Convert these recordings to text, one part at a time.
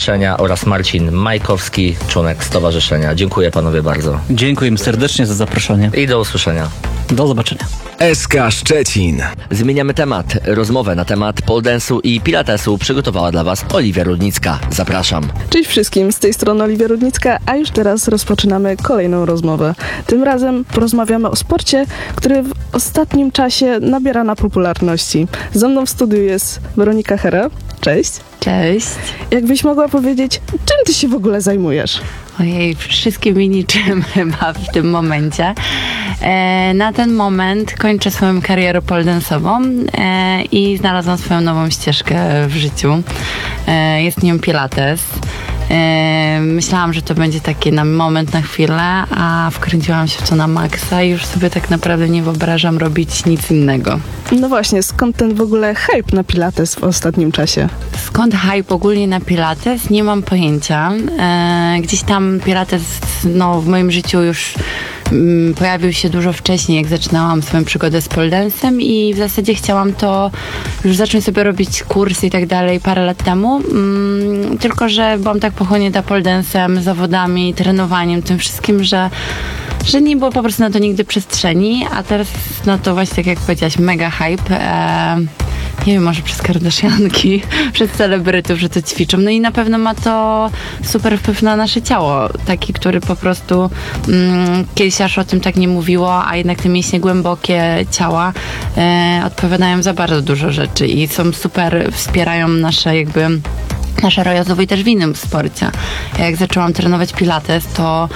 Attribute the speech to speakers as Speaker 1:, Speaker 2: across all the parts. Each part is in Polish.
Speaker 1: Stowarzyszenia oraz Marcin Majkowski, członek Stowarzyszenia. Dziękuję panowie bardzo.
Speaker 2: Dziękuję serdecznie za zaproszenie.
Speaker 1: I do usłyszenia.
Speaker 2: Do zobaczenia.
Speaker 3: SK Szczecin.
Speaker 1: Zmieniamy temat. Rozmowę na temat pole dance'u i pilatesu przygotowała dla Was Oliwia Rudnicka. Zapraszam.
Speaker 4: Cześć wszystkim, z tej strony Oliwia Rudnicka, a już teraz rozpoczynamy kolejną rozmowę. Tym razem porozmawiamy o sporcie, który w ostatnim czasie nabiera na popularności. Ze mną w studiu jest Weronika Hera. Cześć.
Speaker 5: Cześć.
Speaker 4: Jakbyś mogła powiedzieć, czym ty się w ogóle zajmujesz?
Speaker 5: Ojej, wszystkim i niczym chyba w tym momencie. Na ten moment kończę swoją karierę poledance'ową i znalazłam swoją nową ścieżkę w życiu. Jest nią pilates. Myślałam, że to będzie taki na moment, na chwilę, a wkręciłam się w to na maksa i już sobie tak naprawdę nie wyobrażam robić nic innego.
Speaker 4: No właśnie, skąd ten w ogóle hype na pilates w ostatnim czasie?
Speaker 5: Skąd hype ogólnie na pilates? Nie mam pojęcia. Gdzieś tam pilates w moim życiu już pojawił się dużo wcześniej, jak zaczynałam swoją przygodę z pole dance'em i w zasadzie chciałam to już zacząć sobie robić kursy i tak dalej parę lat temu, tylko że byłam tak pochłonięta pole dance'em, zawodami, trenowaniem, tym wszystkim, że nie było po prostu na to nigdy przestrzeni, a teraz na to właśnie, tak jak powiedziałaś, mega hype. Nie wiem, może przez Kardashianki, przez celebrytów, że to ćwiczą. No i na pewno ma to super wpływ na nasze ciało. Taki, który po prostu kiedyś aż o tym tak nie mówiło, a jednak te mięśnie głębokie ciała odpowiadają za bardzo dużo rzeczy i są super, wspierają nasze rozwój też w innym sporcie. Ja jak zaczęłam trenować pilates, to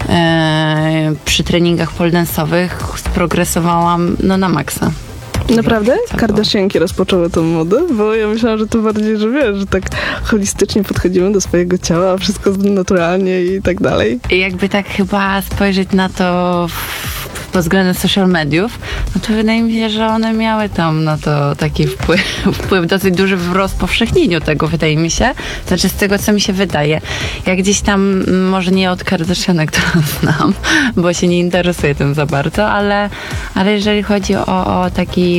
Speaker 5: przy treningach pole dance'owych sprogresowałam na maksa.
Speaker 4: Naprawdę? Kardashianki rozpoczęły tą modę? Bo ja myślałam, że to bardziej, że wiesz, że tak holistycznie podchodzimy do swojego ciała, wszystko naturalnie i tak dalej.
Speaker 5: I jakby tak chyba spojrzeć na to pod względem social mediów, no to wydaje mi się, że one miały tam na to taki wpływ dosyć duży w rozpowszechnieniu tego, wydaje mi się. Znaczy z tego, co mi się wydaje. Ja gdzieś tam, może nie od Kardashianek to znam, bo się nie interesuję tym za bardzo, ale jeżeli chodzi o taki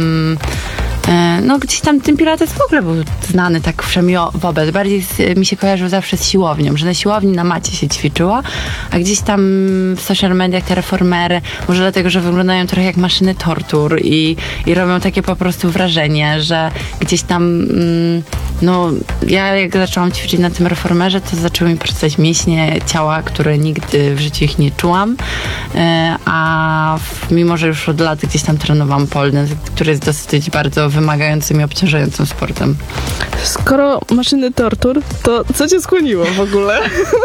Speaker 5: gdzieś tam ten pilates w ogóle był znany tak wobec. Bardziej mi się kojarzył zawsze z siłownią, że na siłowni na macie się ćwiczyło, a gdzieś tam w social mediach te reformery, może dlatego, że wyglądają trochę jak maszyny tortur i robią takie po prostu wrażenie, że gdzieś tam ja jak zaczęłam ćwiczyć na tym reformerze, to zaczęły mi pracować mięśnie ciała, które nigdy w życiu ich nie czułam, a mimo, że już od lat gdzieś tam trenowałam pole dance, który jest dosyć bardzo wymagającym i obciążającym sportem.
Speaker 4: Skoro maszyny tortur, to co cię skłoniło w ogóle?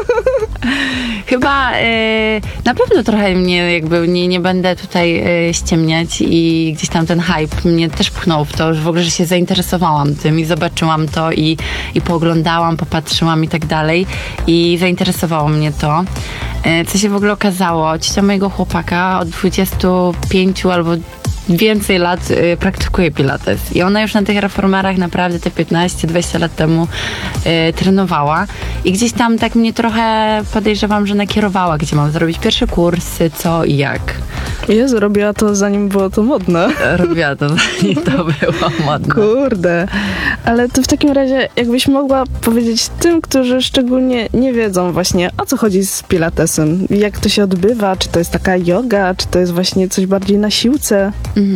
Speaker 5: Chyba na pewno trochę mnie nie będę tutaj ściemniać i gdzieś tam ten hype mnie też pchnął w to, że w ogóle, że się zainteresowałam tym i zobaczyłam to i pooglądałam, popatrzyłam i tak dalej i zainteresowało mnie to. Co się w ogóle okazało, ciocia mojego chłopaka od 25 albo więcej lat praktykuje pilates i ona już na tych reformerach naprawdę te 15-20 lat temu trenowała i gdzieś tam tak mnie trochę podejrzewam, że nakierowała, gdzie mam zrobić pierwsze kursy, co i jak.
Speaker 4: Jezu, robiła to zanim było to modne.
Speaker 5: Robiła to zanim to było modne.
Speaker 4: Kurde. Ale to w takim razie, jakbyś mogła powiedzieć tym, którzy szczególnie nie wiedzą właśnie, o co chodzi z pilatesem, jak to się odbywa, czy to jest taka joga, czy to jest właśnie coś bardziej na siłce?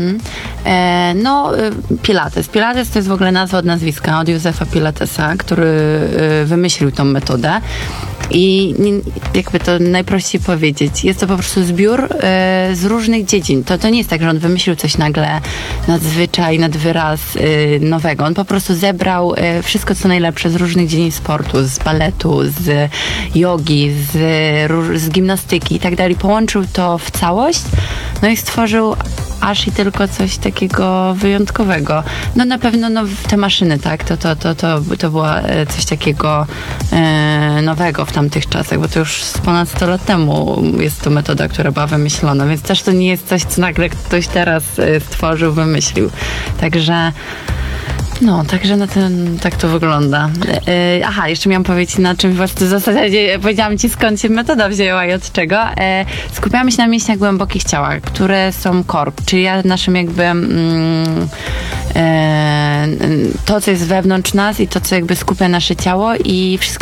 Speaker 5: Pilates. Pilates to jest w ogóle nazwa od nazwiska, od Józefa Pilatesa, który wymyślił tą metodę. I jakby to najprościej powiedzieć, jest to po prostu zbiór z różnych dziedzin. To nie jest tak, że on wymyślił coś nagle nadzwyczaj, nad wyraz nowego. On po prostu zebrał wszystko, co najlepsze z różnych dziedzin sportu, z baletu, z jogi, z gimnastyki i tak dalej. Połączył to w całość, no i stworzył aż i tylko coś takiego wyjątkowego. No na pewno te maszyny, tak, to było coś takiego nowego w tamtych czasach, bo to już ponad 100 lat temu jest to metoda, która była wymyślona, więc też to nie jest coś, co nagle ktoś teraz stworzył, wymyślił. Także tak to wygląda. Jeszcze miałam powiedzieć, na czym w zasadzie powiedziałam ci, skąd się metoda wzięła i od czego. Skupiamy się na mięśniach głębokich ciała, które są core, czyli naszym to, co jest wewnątrz nas i to, co jakby skupia nasze ciało i wszystko